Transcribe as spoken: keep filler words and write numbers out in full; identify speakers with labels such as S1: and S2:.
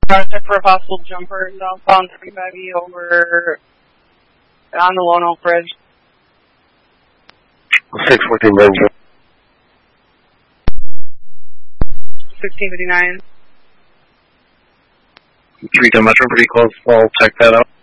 S1: Uh, check for a possible jumper southbound thirty-five E over on the Lone Oak Bridge.
S2: six fourteen Benjamin.
S1: sixteen fifty-nine.
S2: three ten Metro, pretty close. I'll check that out.